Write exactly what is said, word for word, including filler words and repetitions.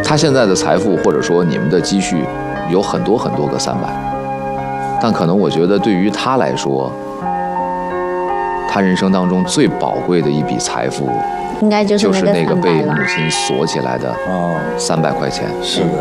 他现在的财富或者说你们的积蓄有很多很多个三百，但可能我觉得对于他来说，他人生当中最宝贵的一笔财富， 应该就是就是那个被三百了母亲锁起来的哦， 三百块钱。 是的。